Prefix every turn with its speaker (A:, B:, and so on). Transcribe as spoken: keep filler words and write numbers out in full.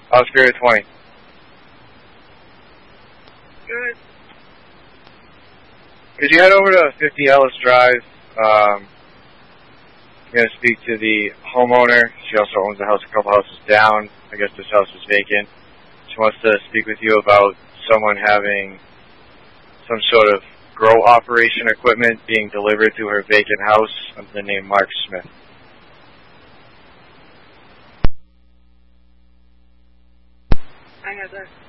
A: Oscar twenty.
B: Good.
A: Could you head over to fifty Ellis Drive? Um, I'm going to speak to the homeowner. She also owns a house a couple houses down. I guess this house is vacant. She wants to speak with you about someone having some sort of grow operation equipment being delivered to her vacant house under the name Mark Smith.
B: I have that.